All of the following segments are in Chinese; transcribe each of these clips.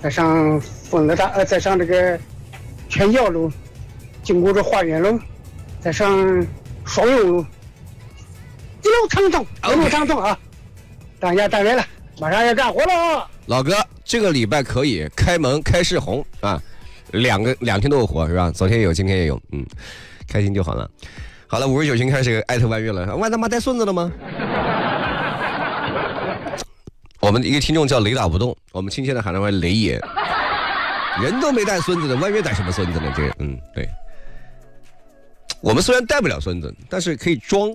再上丰子大再上这个全教路，经过这花园路，再上双永路，一路畅通，一路畅通啊！当家单元了，马上要干活了。 老哥，这个礼拜可以开门开市红啊，两天都有活是吧？昨天也有，今天也有，开心就好了。好了，59群开始艾特万月了，万他妈带孙子了吗？我们一个听众叫雷打不动，我们亲切的喊他为雷爷，人都没带孙子的，万月带什么孙子呢？这个，对。我们虽然带不了孙子，但是可以装。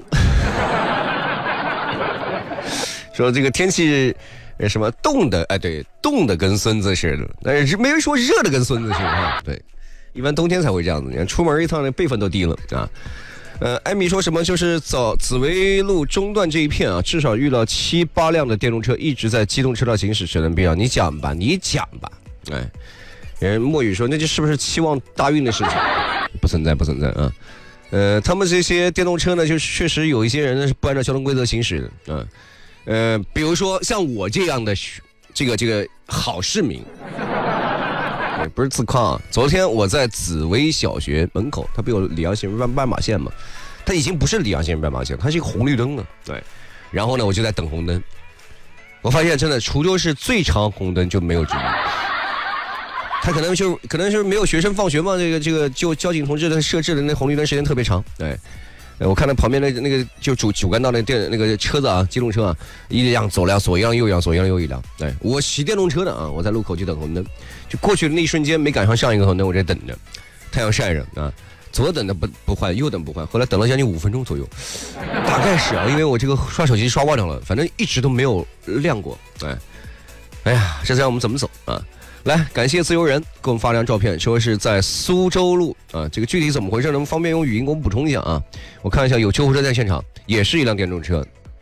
说这个天气什么冻的，对，冻的跟孙子似的，但是没人说热的跟孙子似的啊。对，一般冬天才会这样子，你看出门一趟那辈分都低了啊。艾米说什么就是紫薇路中段这一片啊，至少遇到7、8辆的电动车一直在机动车道行驶，只能必要你讲吧。哎，人墨雨说那就是不是期望大运的事情？不存在啊。他们这些电动车呢，就确实有一些人呢是不按照交通规则行驶的比如说像我这样的这个好市民，不是自夸啊。昨天我在紫薇小学门口，它不有里昂行人斑马线吗？它已经不是里昂行人斑马线，它是一个红绿灯了。对，然后呢，我就在等红灯。我发现真的，滁州市最长红灯就没有之一。他可能就是没有学生放学嘛，这个就交警同志他设置的那红绿灯时间特别长。对，我看到旁边的那个就主干道那个车子啊，机动车啊，一辆左辆左一辆右一辆，左一辆右一辆。对，我骑电动车的啊，我在路口就等红灯，就过去的那一瞬间没赶上上一个红灯，我在等着，太阳晒着啊，左等的不换，右等不换，后来等了将近5分钟左右，大概是啊，因为我这个刷手机刷忘掉了，反正一直都没有亮过。哎呀，这让我们怎么走啊？来，感谢自由人给我们发张照片，说是在苏州路啊，这个具体怎么回事能方便用语音给我们补充一下啊？我看一下，有救护车在现场，也是一辆电动车。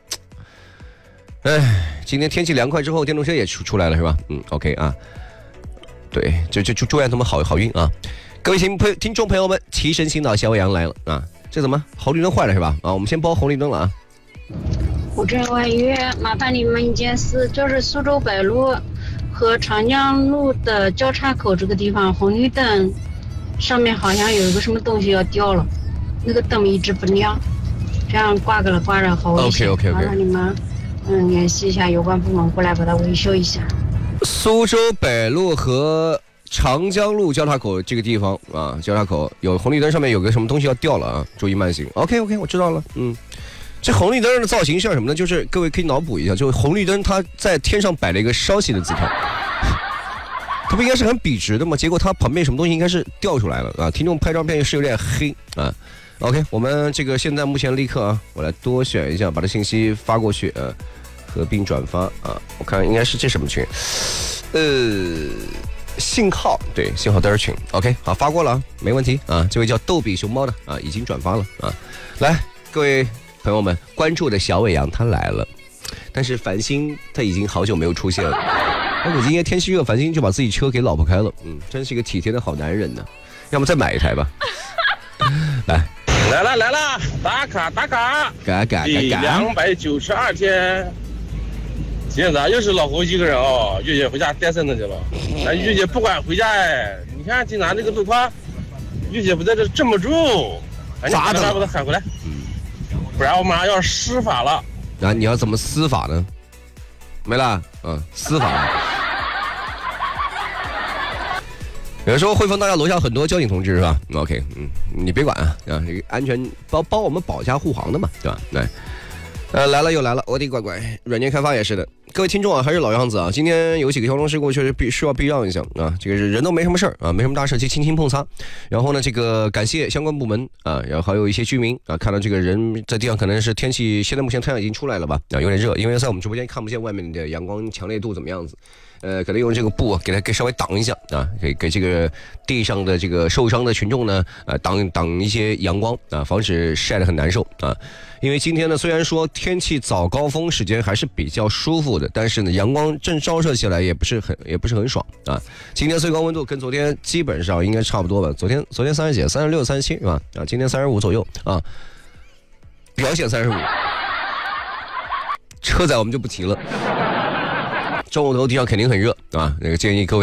今天天气凉快之后，电动车也出来了是吧？OK 啊，对，就祝愿他们好运啊！各位听众朋友们，提神醒脑，小伟阳来了啊！这怎么红绿灯坏了是吧？啊，我们先包红绿灯了啊！ 我这万月，麻烦你们一件事，就是苏州北路和长江路的交叉口这个地方，红绿灯上面好像有一个什么东西要掉了，那个灯一直不亮，这样挂着好危险。 OK， 麻烦你们联系一下有关部门过来把它维修一下。 苏州北路和长江路交叉口这个地方啊，交叉口有红绿灯上面有个什么东西要掉了啊，注意慢行。OK， 我知道了。这红绿灯的造型像什么呢？就是各位可以脑补一下，就是红绿灯它在天上摆了一个稍息的姿态，它不应该是很笔直的吗？结果它旁边什么东西应该是掉出来了啊！听众拍照片是有点黑啊。OK， 我们这个现在目前立刻啊，我来多选一下，把这信息发过去合并转发啊。我看应该是这什么群？信号，对，信号灯群。OK， 好，发过了，没问题啊。这位叫逗比熊猫的啊，已经转发了啊。来，各位朋友们，关注的小伟阳他来了，但是繁星他已经好久没有出现了。我今天天气热，繁星就把自己车给老婆开了，真是一个体贴的好男人呢。要么再买一台吧。 来了，打卡，第292天。今天咋又是老侯一个人哦？月姐回家带孙子去了。月姐不管回家你看经常这个路况，月姐不在这镇不住， 咋的？ 把他喊回来。不然我马上要施法了。 你要怎么施法呢？没了，施法。有的时候汇丰大厦楼下很多交警同志是吧 ？OK， 你别管啊，这个安全帮我们保驾护航的嘛，对吧？来了又来了，我的乖乖，软件开发也是的。各位听众啊，还是老样子啊，今天有几个交通事故确实需要避让一下啊，这个人都没什么事儿啊，没什么大事，就轻轻碰擦。然后呢，这个感谢相关部门啊，然后还有一些居民啊，看到这个人在地上，可能是天气，现在目前太阳已经出来了吧，有点热，因为在我们直播间看不见外面的阳光强烈度怎么样子。可能用这个布给它稍微挡一下啊，给这个地上的这个受伤的群众呢，挡一些阳光啊，防止晒得很难受啊。因为今天呢，虽然说天气早高峰时间还是比较舒服的，但是呢，阳光正照射起来也不是很爽啊。今天最高温度跟昨天基本上应该差不多吧，昨天30几、36、37是吧？啊，今天35左右啊，表显35，车载我们就不提了。中午头地上肯定很热啊，那个建议各位